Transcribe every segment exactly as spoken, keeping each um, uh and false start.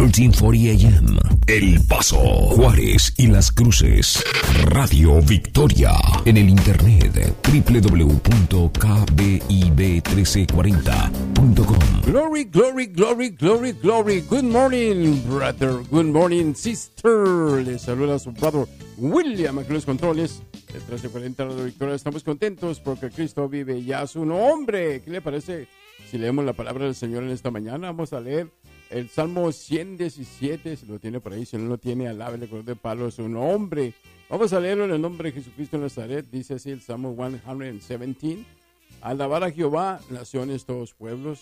trece cuarenta A M, El Paso, Juárez y Las Cruces. Radio Victoria. En el internet, doble u doble u doble u punto k b i b trece cuarenta punto com. Glory, glory, glory, glory, glory. Good morning, brother. Good morning, sister. Les saluda su brother William, aquí en los controles de trece cuarenta Radio Victoria. Estamos contentos porque Cristo vive ya su nombre. ¿Qué le parece si leemos la palabra del Señor en esta mañana? Vamos a leer el Salmo ciento diecisiete, si lo tiene por ahí. Si no lo tiene, alábele con de palo su nombre. Vamos a leerlo en el nombre de Jesucristo de Nazaret. Dice así el Salmo ciento diecisiete. Alabar a Jehová, naciones, todos pueblos,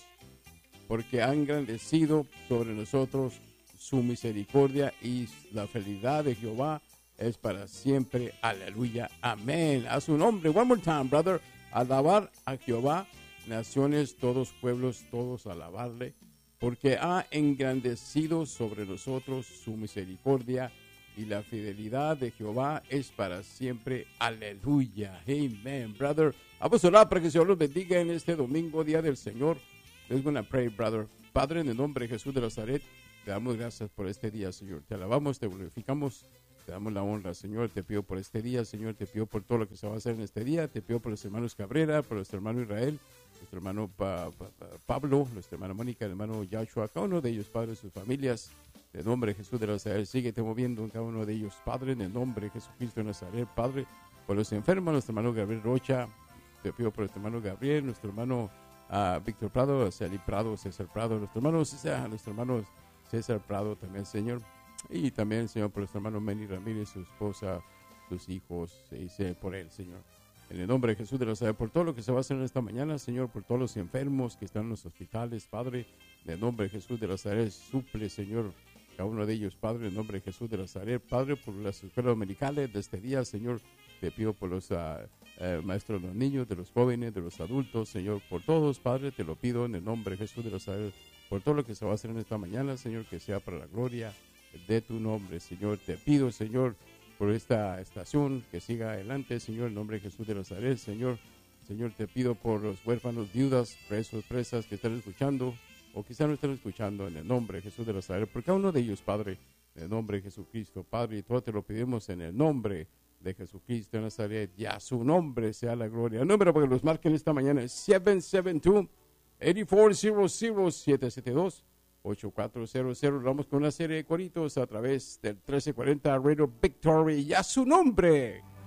porque ha engrandecido sobre nosotros su misericordia, y la fidelidad de Jehová es para siempre. Aleluya. Amén. A su nombre. One more time, brother. Alabar a Jehová, naciones, todos pueblos, todos alabarle, porque ha engrandecido sobre nosotros su misericordia, y la fidelidad de Jehová es para siempre. Aleluya. Amen, brother. Vamos a orar para que el Señor los bendiga en este domingo, día del Señor. Let's gonna pray, brother. Padre, en el nombre de Jesús de Nazaret, te damos gracias por este día, Señor. Te alabamos, te glorificamos, te damos la honra, Señor. Te pido por este día, Señor. Te pido por todo lo que se va a hacer en este día. Te pido por los hermanos Cabrera, por nuestro hermano Israel, nuestro hermano pa, pa, pa, Pablo, nuestra hermana Mónica, el hermano Joshua, cada uno de ellos, Padre, sus familias. En el nombre de Jesús de Nazaret, síguete moviendo en cada uno de ellos, Padre, en el nombre de Jesucristo de Nazaret, Padre. Por los enfermos, nuestro hermano Gabriel Rocha, te pido por nuestro hermano Gabriel, nuestro hermano uh, Víctor Prado, Celi Prado, César Prado, nuestro hermano César, nuestro hermano César Prado también, Señor. Y también, Señor, por nuestro hermano Meni Ramírez, su esposa, sus hijos, se dice por él, Señor. En el nombre de Jesús de Nazaret, por todo lo que se va a hacer en esta mañana, Señor, por todos los enfermos que están en los hospitales, Padre, en el nombre de Jesús de Nazaret, suple, Señor, cada uno de ellos, Padre, en nombre de Jesús de Nazaret, Padre, por las escuelas dominicales de este día, Señor, te pido por los uh, uh, maestros de los niños, de los jóvenes, de los adultos, Señor, por todos, Padre, te lo pido en el nombre de Jesús de Nazaret, por todo lo que se va a hacer en esta mañana, Señor, que sea para la gloria de tu nombre, Señor. Te pido, Señor, por esta estación, que siga adelante, Señor, en nombre de Jesús de Nazaret, Señor. Señor, te pido por los huérfanos, viudas, presos, presas que están escuchando, o quizá no están escuchando, en el nombre de Jesús de Nazaret, por cada uno de ellos, Padre, en el nombre de Jesucristo, Padre, y todo te lo pedimos en el nombre de Jesucristo de Nazaret, y a su nombre sea la gloria. El número para que los marquen esta mañana es siete siete dos, ocho cuatro cero cero, siete siete dos, ocho cuatro cero cero. Vamos con una serie de coritos a través del trece cuarenta Radio Victory, y a su nombre